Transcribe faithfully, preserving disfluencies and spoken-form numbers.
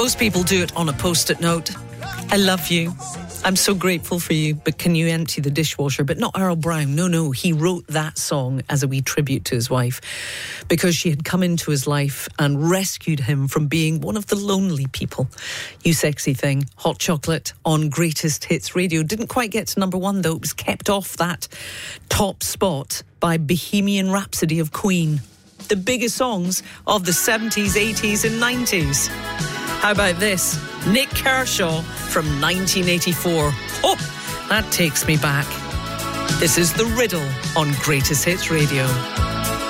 Most people do it on a post-it note. I love you. I'm so grateful for you, but can you empty the dishwasher? But not Earl Brown. No, no. He wrote that song as a wee tribute to his wife because she had come into his life and rescued him from being one of the lonely people. You Sexy Thing, Hot Chocolate on Greatest Hits Radio. Didn't quite get to number one, though. It was kept off that top spot by Bohemian Rhapsody of Queen. The biggest songs of the seventies, eighties and nineties. How about this? Nick Kershaw from nineteen eighty-four. Oh, that takes me back. This is The Riddle on Greatest Hits Radio.